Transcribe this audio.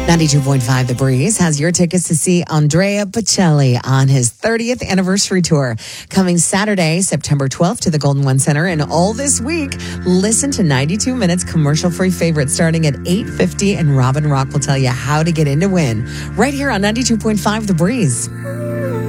92.5 The Breeze has your tickets to see Andrea Bocelli on his 30th anniversary tour. Coming Saturday, September 12th to the Golden One Center. And all this week, listen to 92 Minutes commercial-free favorites starting at 8:50, and Robin Rock will tell you how to get in to win. Right here on 92.5 The Breeze.